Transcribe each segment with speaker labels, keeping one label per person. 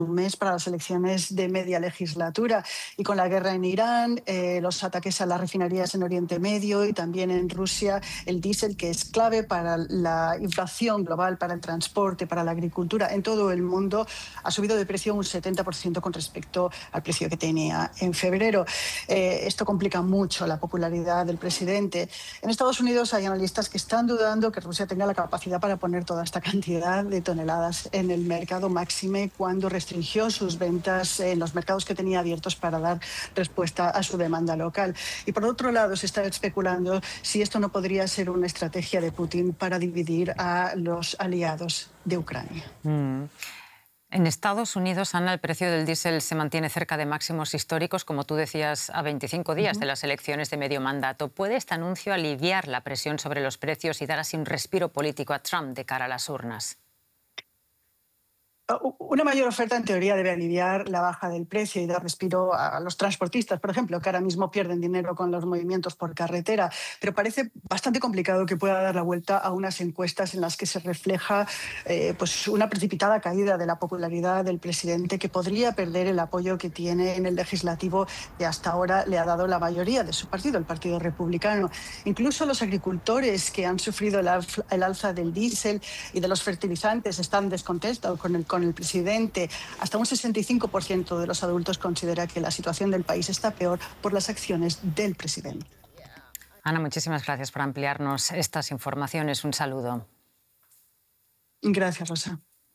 Speaker 1: un mes para las elecciones de media legislatura. Y con la guerra en Irán, los ataques a las refinerías en Oriente Medio y también en Rusia, el diésel, que es clave para la inflación global, para el transporte, para la agricultura en todo el mundo, ha subido de precio un 70% con respecto al precio que tenía en febrero. Esto complica mucho la popularidad del presidente. En Estados Unidos hay analistas que están dudando que Rusia tenga la capacidad para poner toda esta cantidad de toneladas en el mercado, máxime cuando restringió sus ventas en los mercados que tenía abiertos para dar respuesta a su demanda local. Y por otro lado, se está especulando si esto no podría ser una estrategia de Putin para dividir a los aliados de Ucrania.
Speaker 2: En Estados Unidos, Ana, el precio del diésel se mantiene cerca de máximos históricos, como tú decías, a 25 días de las elecciones de medio mandato. ¿Puede este anuncio aliviar la presión sobre los precios y dar así un respiro político a Trump de cara a las urnas?
Speaker 1: Una mayor oferta, en teoría, debe aliviar la baja del precio y dar respiro a los transportistas, por ejemplo, que ahora mismo pierden dinero con los movimientos por carretera. Pero parece bastante complicado que pueda dar la vuelta a unas encuestas en las que se refleja pues una precipitada caída de la popularidad del presidente, que podría perder el apoyo que tiene en el legislativo, que hasta ahora le ha dado la mayoría de su partido, el Partido Republicano. Incluso los agricultores, que han sufrido el alza del diésel y de los fertilizantes, están descontentos con el presidente. Hasta un 65% de los adultos considera que la situación del país está peor por las acciones del presidente.
Speaker 2: Ana, muchísimas gracias por ampliarnos estas informaciones. Un saludo.
Speaker 1: Gracias, Rosa.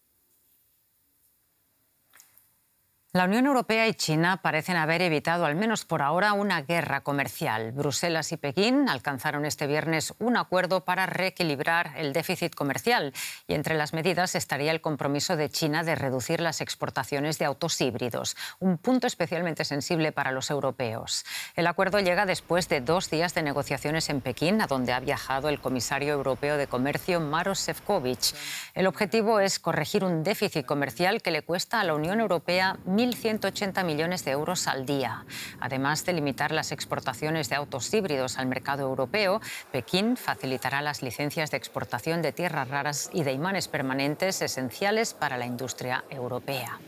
Speaker 2: La Unión Europea y China parecen haber evitado, al menos por ahora, una guerra comercial. Bruselas y Pekín alcanzaron este viernes un acuerdo para reequilibrar el déficit comercial y entre las medidas estaría el compromiso de China de reducir las exportaciones de autos híbridos, un punto especialmente sensible para los europeos. El acuerdo llega después de 2 días de negociaciones en Pekín, a donde ha viajado el comisario europeo de Comercio, Maroš Šefčovič. El objetivo es corregir un déficit comercial que le cuesta a la Unión Europea 1.180 millones de euros al día. Además de limitar las exportaciones de autos híbridos al mercado europeo, Pekín facilitará las licencias de exportación de tierras raras y de imanes permanentes esenciales para la industria europea.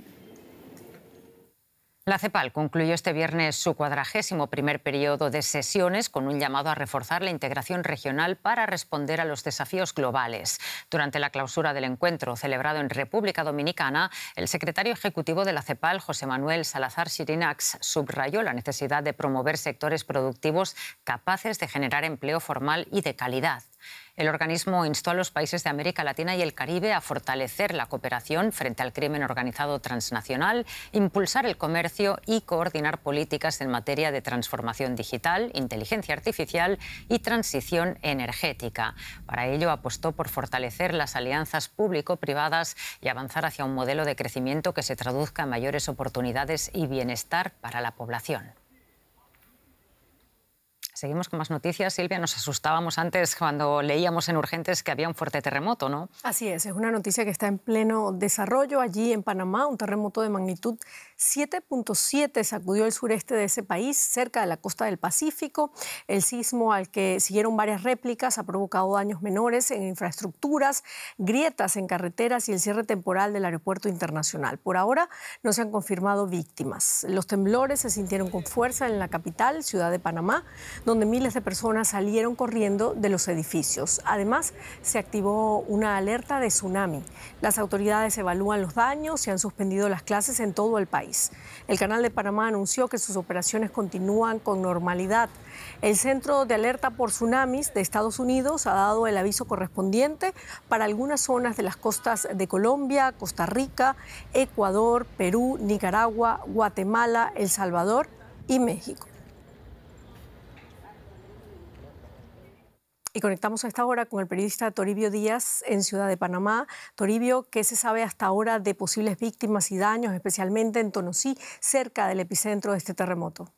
Speaker 2: La CEPAL concluyó este viernes su 41º periodo de sesiones con un llamado a reforzar la integración regional para responder a los desafíos globales. Durante la clausura del encuentro celebrado en República Dominicana, el secretario ejecutivo de la CEPAL, José Manuel Salazar Xirinacs, subrayó la necesidad de promover sectores productivos capaces de generar empleo formal y de calidad. El organismo instó a los países de América Latina y el Caribe a fortalecer la cooperación frente al crimen organizado transnacional, impulsar el comercio y coordinar políticas en materia de transformación digital, inteligencia artificial y transición energética. Para ello apostó por fortalecer las alianzas público-privadas y avanzar hacia un modelo de crecimiento que se traduzca en mayores oportunidades y bienestar para la población. Seguimos con más noticias. Silvia, nos asustábamos antes cuando leíamos en Urgentes que había un fuerte terremoto, ¿no?
Speaker 3: Así es una noticia que está en pleno desarrollo allí en Panamá. Un terremoto de magnitud 7.7 sacudió el sureste de ese país, cerca de la costa del Pacífico. El sismo, al que siguieron varias réplicas, ha provocado daños menores en infraestructuras, grietas en carreteras y el cierre temporal del aeropuerto internacional. Por ahora no se han confirmado víctimas. Los temblores se sintieron con fuerza en la capital, Ciudad de Panamá, donde miles de personas salieron corriendo de los edificios. Además, se activó una alerta de tsunami. Las autoridades evalúan los daños y han suspendido las clases en todo el país. El Canal de Panamá anunció que sus operaciones continúan con normalidad. El Centro de Alerta por Tsunamis de Estados Unidos ha dado el aviso correspondiente para algunas zonas de las costas de Colombia, Costa Rica, Ecuador, Perú, Nicaragua, Guatemala, El Salvador y México. Y conectamos a esta hora con el periodista Toribio Díaz en Ciudad de Panamá. Toribio, ¿qué se sabe hasta ahora de posibles víctimas y daños, especialmente en Tonosí, cerca del epicentro de este terremoto?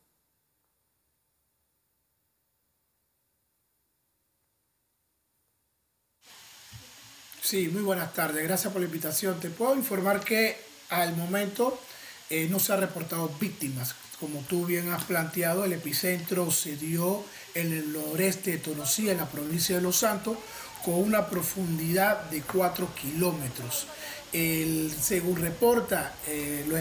Speaker 4: Sí, muy buenas tardes. Gracias por la invitación. Te puedo informar que al momento no se han reportado víctimas. Como tú bien has planteado, el epicentro se dio en el noreste de Tonosí, en la provincia de Los Santos, con una profundidad de 4 kilómetros. Según reporta los